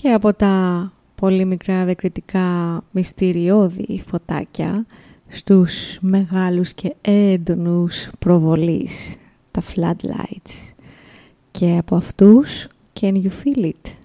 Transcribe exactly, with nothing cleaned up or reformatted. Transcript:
και από τα πολύ μικρά διακριτικά μυστηριώδη φωτάκια στους μεγάλους και έντονους προβολείς, τα floodlights. Και από αυτούς, can you feel it?